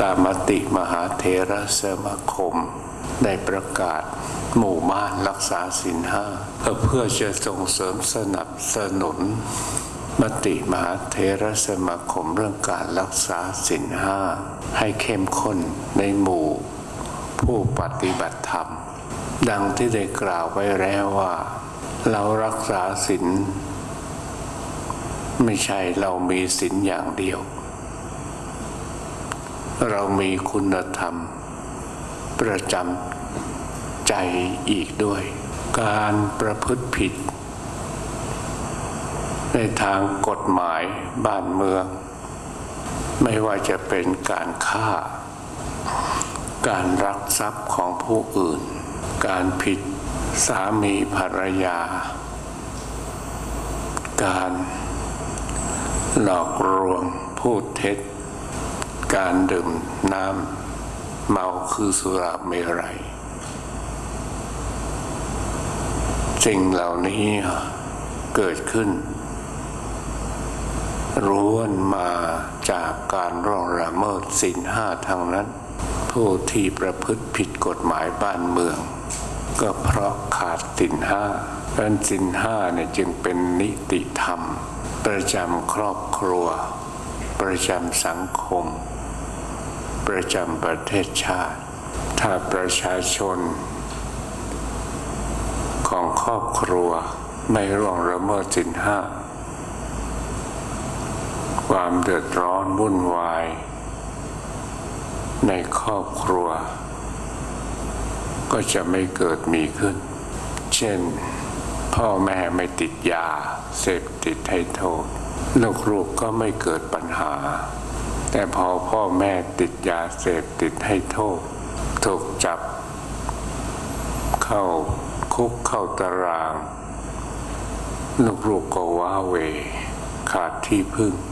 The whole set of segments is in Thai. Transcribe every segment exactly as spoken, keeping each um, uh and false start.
ามมติมหาเถรสมาคมได้ประกาศหมู่บ้านรักษาศีลห้าเพื่อจะส่งเสริมสนับสนุนมติมหาเถรสมาคมเรื่องการรักษาศีลห้าให้เข้มข้นในหมู่ผู้ปฏิบัติธรรมดังที่ได้กล่าวไว้แล้วว่าเรารักษาศีลไม่ใช่เรามีศีลอย่างเดียวเรามีคุณธรรมประจำใจอีกด้วยการประพฤติผิดในทางกฎหมายบ้านเมืองไม่ว่าจะเป็นการฆ่าการลักทรัพย์ของผู้อื่นการผิดสามีภรรยาการหลอกลวงพูดเท็จการดื่มน้ำเมาคือสุราเมรัยสิ่งเหล่านี้เกิดขึ้นล้วนมาจากการร่วงละเมิดศีลห้าทางนั้นผู้ที่ประพฤติผิดกฎหมายบ้านเมืองก็เพราะขาดศีลห้าเพราะศีลห้าเนี่ยจึงเป็นนิติธรรมประจำครอบครัวประจำสังคมประจำประเทศชาติถ้าประชาชนของครอบครัวไม่ร่วงละเมิดศีลห้าความเดือดร้อนวุ่นวายในครอบครัวก็จะไม่เกิดมีขึ้นเช่นพ่อแม่ไม่ติดยาเสพติดให้โทษลูกๆก็ไม่เกิดปัญหาแต่พอพ่อแม่ติดยาเสพติดให้โทษถูกจับเข้าคุกเข้าตารางลูกๆก็ว้าเหวขาดที่พึ่ง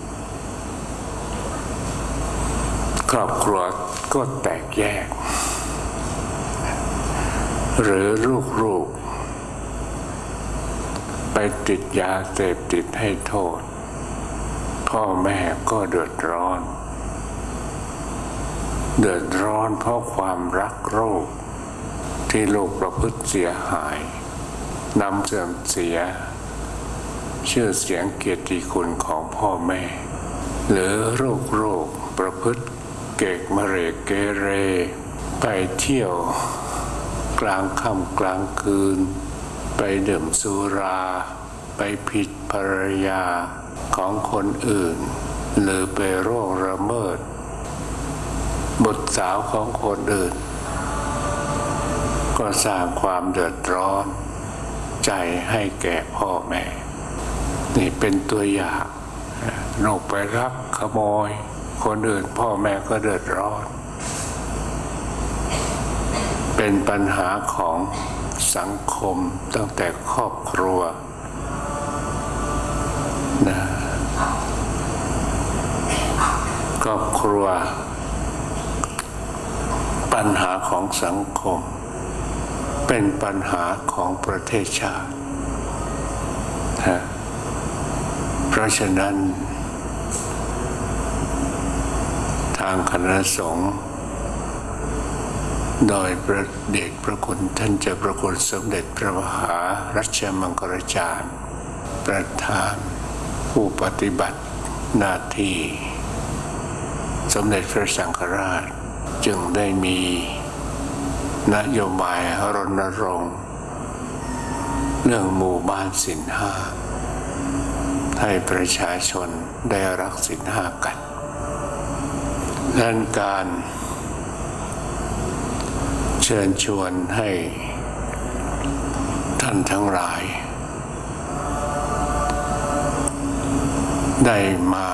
ครอบครัวก็แตกแยกหรือลูกๆไปติดยาเสพติดให้โทษพ่อแม่ก็เดือดร้อนเดือดร้อนเพราะความรักโลภที่ลูกประพฤติเสียหายนำเสื่อมเสียชื่อเสียงเกียรติคุณของพ่อแม่หรือลูกโลกประพฤติเกกมะเรกเกเรไปเที่ยวกลางค่ำกลางคืนไปดื่มสุราไปผิดภรรยาของคนอื่นหรือไปร่วงละเมิดบุตรสาวของคนอื่นก็สร้างความเดือดร้อนใจให้แก่พ่อแม่นี่เป็นตัวอย่างลูกไปลักขโมยคนอื่นพ่อแม่ก็เดือดร้อนเป็นปัญหาของสังคมตั้งแต่ครอบครัวนะครอบครัวปัญหาของสังคมเป็นปัญหาของประเทศชาตินะเพราะฉะนั้นทางคณะสงฆ์โดยพระเดชพระคุณท่านเจ้าพระคุณสมเด็จพระมหารัชมังคลาจารย์ประธานผู้ปฏิบัติหน้าที่สมเด็จพระสังฆราชจึงได้มีนโยบายรณรงค์เรื่องหมู่บ้านศีลห้าให้ประชาชนได้รักศีลห้ากันดังนั้นการเชิญชวนให้ท่านทั้งหลายได้มา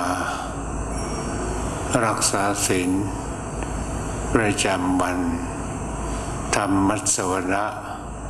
รักษาศีลประจำวันธรรมสวนะ